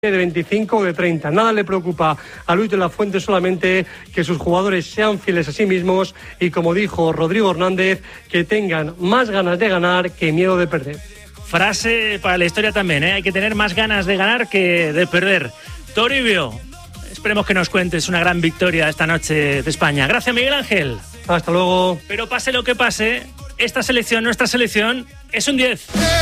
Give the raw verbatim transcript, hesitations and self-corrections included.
de veinticinco o de treinta. Nada le preocupa a Luis de la Fuente, solamente que sus jugadores sean fieles a sí mismos y, como dijo Rodrigo Hernández, que tengan más ganas de ganar que miedo de perder. Frase para la historia también, ¿eh? Hay que tener más ganas de ganar que de perder. Toribio, esperemos que nos cuentes una gran victoria esta noche de España. Gracias, Miguel Ángel. Hasta luego. Pero pase lo que pase, esta selección, nuestra selección, es un diez.